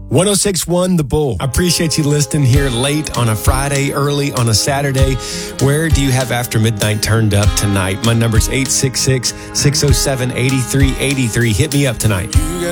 106.1 The Bull. I appreciate you listening here late on a Friday, early on a Saturday. Where do you have After Midnight turned up tonight? My number's 866-607-8383. Hit me up tonight.